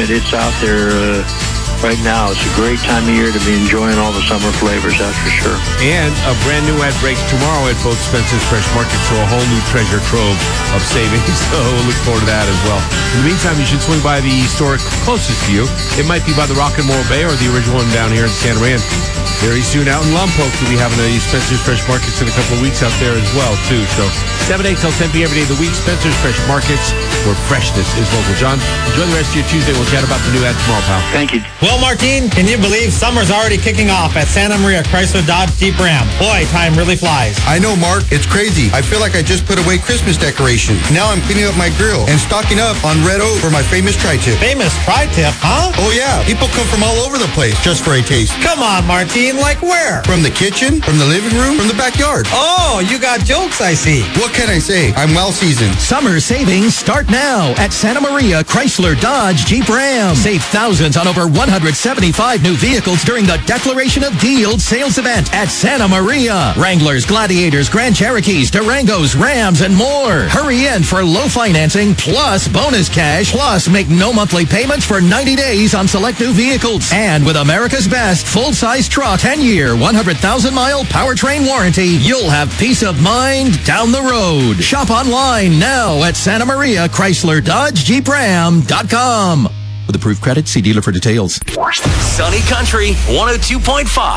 it, it's out there right now. It's a great time of year to be enjoying all the summer flavors, that's for sure. And a brand new ad breaks tomorrow at both Spencer's Fresh Market, so a whole new treasure trove of savings. So we'll look forward to that as well. In the meantime, you should swing by the store closest to you. It might be by the Rock and Roll Bay or the original one down here in Santa Maria. Very soon out in Lompoc, we'll be having a Spencer's Fresh Markets in a couple of weeks out there as well, too. So 7, 8 till 10 p.m. every day of the week, Spencer's Fresh Markets, where freshness is local. John, enjoy the rest of your Tuesday. We'll chat about the new ad tomorrow, pal. Thank you. Well, Martine, can you believe summer's already kicking off at Santa Maria Chrysler Dodge Jeep Ram? Boy, time really flies. I know, Mark. It's crazy. I feel like I just put away Christmas decorations. Now I'm cleaning up my grill and stocking up on Red Oak for my famous tri-tip. Famous tri-tip, huh? Oh, yeah. People come from all over the place just for a taste. Come on, Martine. Like where? From the kitchen, from the living room, from the backyard. Oh, you got jokes, I see. What can I say? I'm well seasoned. Summer savings start now at Santa Maria Chrysler Dodge Jeep Ram. Save thousands on over 175 new vehicles during the Declaration of Deals sales event at Santa Maria. Wranglers, Gladiators, Grand Cherokees, Durangos, Rams, and more. Hurry in for low financing plus bonus cash plus make no monthly payments for 90 days on select new vehicles. And with America's best full-size truck 10-year, 100,000-mile powertrain warranty, you'll have peace of mind down the road. Shop online now at Santa Maria Chrysler Dodge Jeep Ram.com. With approved credit, see dealer for details. Sunny Country 102.5.